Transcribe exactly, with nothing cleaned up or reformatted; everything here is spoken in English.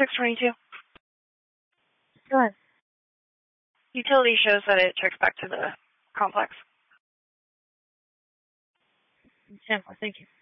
six twenty-two. Go ahead. Utility shows that it checks back to the complex. ten four, thank you.